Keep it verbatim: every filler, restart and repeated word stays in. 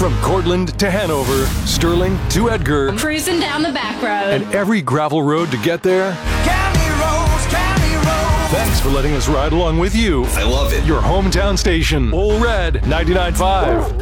From Cortland to Hanover, Sterling to Edgar, cruising down the back road, and every gravel road to get there. County roads, county roads. Thanks for letting us ride along with you. I love it. Your hometown station, Ole Red ninety-nine point five.